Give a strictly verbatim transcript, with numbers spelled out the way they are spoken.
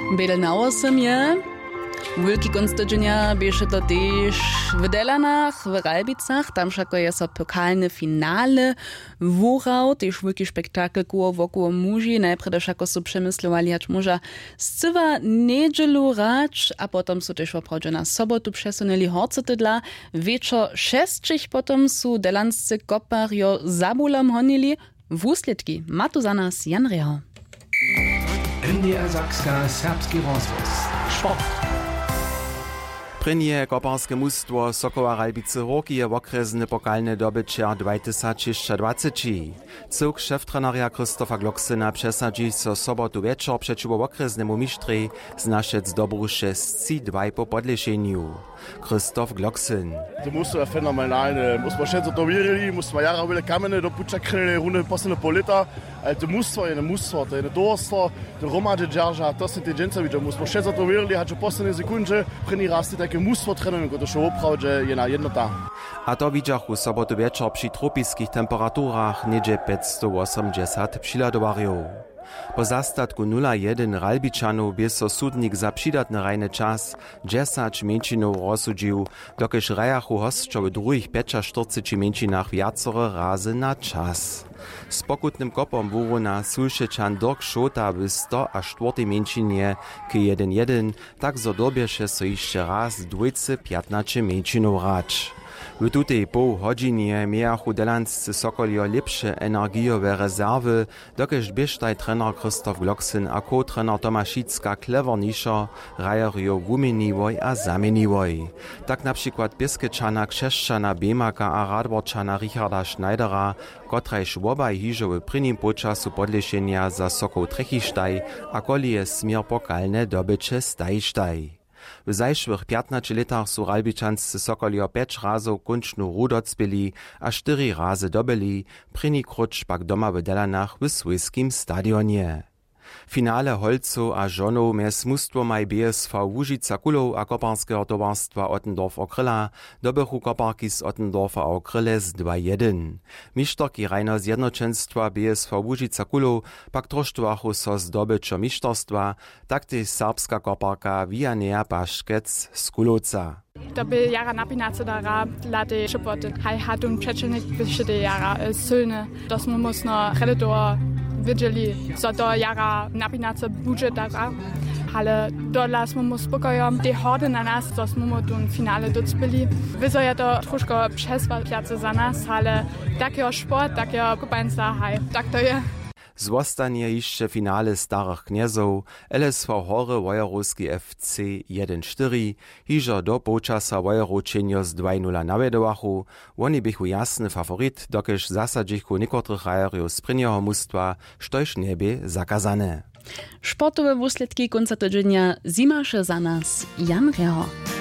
Bedel na osemje. Wielki konstydzenia bieše to też w Delanach, w Ralbicach, tam všako je so pokalne finale wurał, też wielki spektakel koło wokół muži, najpierw všako so przemyslowali, acz może scywa niedzielu rać, a potem so też woprawdzie na sobotu przesunęli horce dla wieczor szestrzich, potem su delanscy koparjo zabulom honili, wusledki ma tu za nas Jan Rehau. N D R Sakska Serbski rozvoz. Sport. Prynje koparske mustwo Sokoła Ralbice Roki je okresny pokalny dobycier dwa tysiące dwadzieścia. Cuk szeftrenoria Krzysztofa Gloksyna przesadzi so sobotu wieczor przeciwko okresnemu mistrzej znaszec dobru sześć dwa po podlesieniu. Krzysztof Gloksyn. To musto je fenomenalne. Musmo še to wirili, musmo jara bile kamene do puča krili, runde posle po leta. Ale to mustvo je ne mustvo, to je ne dorstvo, to romadže džarža, to se te džencoviče. Musmo še to wirili, hače posledne sekunde, preni rasti také mustvo trenujem, ko to še opravdže je na jednota. A to widziach u sobotu wieczor przy tropickich temperaturach niedzie pięćset osiemdziesiąt przyladowariów. Po zastatku nula jeden Ralbičanów by so sudnik za przydatny rajny czas dziesięć mięczynów rozsudził, dokiż rajachu hostczo w drugich czterdziestu mięczynach wiacore razy na czas. Z pokutnym kopom wóru na Sulszyczan Dirk Schota w sto a czwartej mięczynie k jeden jeden, tak zodobieše so jeszcze raz dwadzieścia piętnaście mięczynów rać. W tutej pół godzinie miachu delanscy Sokolio lepsze energiowe rezerwy, dokiż bieżtaj trener Krzysztof Gloksyn a ko-trener Tomaszicka kleverniszo rajerio wumieniwoj a zamieniwoj. Tak na przykład Pieskečana Krzeszczana Bemaka a Radworčana Richarda Schneidera, kotrajż obaj hižo w prynim počasu podlešenia za Sokol trechištaj a kolije smier pokalne dobycze stajštaj. W zajszłych piętnastu latach su Ralbičanscy Sokolio pięć razów kuncznu rudoc byli, a cztery razy dobyli, pryni krucz pak doma w Delanach w swojskim stadionie. Finale holcu a żonów mez mustwomaj B S V Łužica Kulov a koparskeho towarstwa Ottendorf okryla dobychu koparki z Ottendorfa okryle z dwa jeden. Mišterki rajno zjednoczenstwa B S V Łužica Kulov pak troštvachu so zdobyczo mišterstwa, tak też serbska koparka Vianea Paškec z Kulovca. To by jara napinace dara lady šepoty. Haj hatun przeczylnik byście jara sylne. To smo mocno redaktor widzieli, co to jara napinace budżet dara. Ale dole smo mu spokojom te hody na nas, co smo tu w finale docpili. Wyzo je to troszkę przeswapiace za nas, ale takiego sport, takiego kupańca, haj, tak to je. Zwostanie jeszcze finale starych kniezów, L S V Hory Wojerowski F C jeden cztery, hižo do počasa Wojeročenjo z dwa nula navedovachu, oni bychu jasny favorit, dokež zasadžichu niekotrych rajerjów z prynjeho mustwa, štož niebie zakazane. Sportowe wusledki konca tygodnia zimaše za nas Jan Rehau.